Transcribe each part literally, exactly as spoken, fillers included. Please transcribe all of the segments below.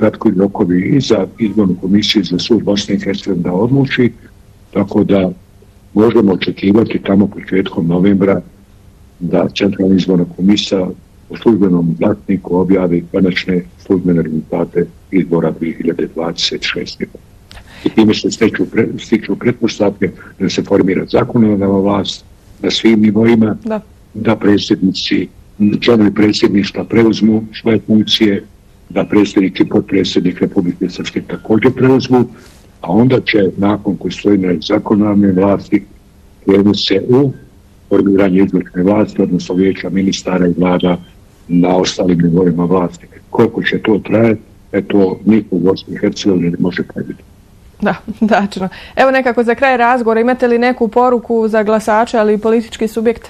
kratki rokovi i za izbornu komisiju za sud Bosne i Hercegovine da odluči, tako da možemo očekivati tamo početkom novembra da Centralna izborna komisija u službenom glasniku objavi konačne službene rezultate izbora dvije hiljade dvadeset šeste. I time se stiču, pre, stiču pretpostavke da se formira zakonodavna vlast na svim nivoima, da, da predsjednici, članovi predsjedništva preuzmu svoje funkcije, da predsjednik i potpredsjednik Republike Srpske također preuzmu, a onda će nakon konstituiranja zakonodavne vlasti krenuti se u formiranje izvršne vlasti, odnosno vijeća ministara i vlada na ostalim nivoima vlasti. Koliko će to trajati, eto niko u Bosni i Hercegovini ne može predvidjeti. Da, tačno. Evo nekako za kraj razgovora, imate li neku poruku za glasače, ali i politički subjekte?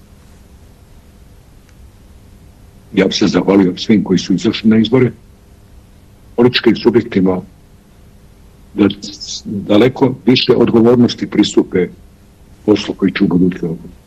Ja bih se zahvalio svim koji su izašli na izbore, političkim subjektima da daleko više odgovornosti pristupe poslu koji će u budući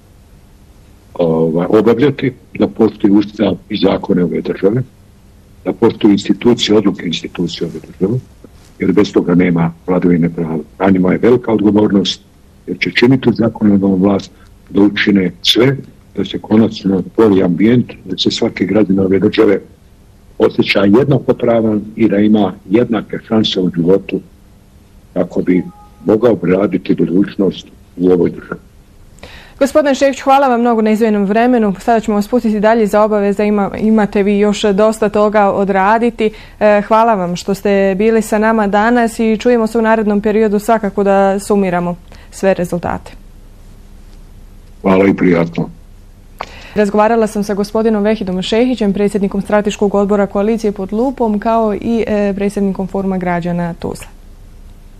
obavljati, da postoji ustav i zakone ove države, da postoji institucije, odluke institucije ove države, jer bez toga nema vladavine prava. Na njima je velika odgovornost, jer će činiti zakonodavnu vlast da učine sve da se konačno stvori ambijent, da se svaki građan ove države osjeća jednako pravan i da ima jednake šanse u životu kako bi mogao raditi budućnost u ovoj državi. Gospodine Šefić, hvala vam mnogo na izdvojenom vremenu. Sada ćemo vas pustiti dalje za obaveze. Ima, imate vi još dosta toga odraditi. E, hvala vam što ste bili sa nama danas i čujemo se u narednom periodu svakako da sumiramo sve rezultate. Hvala i prijatno. Razgovarala sam sa gospodinom Vehidom Šehićem, predsjednikom strateškog odbora koalicije pod lupom, kao i e, predsjednikom Foruma građana Tuzla.